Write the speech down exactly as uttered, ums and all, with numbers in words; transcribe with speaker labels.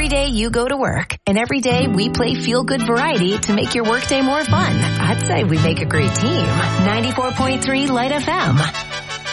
Speaker 1: every day you go to work, and every day we play feel-good variety to make your workday more fun. I'd say we make a great team. ninety-four point three Light F M.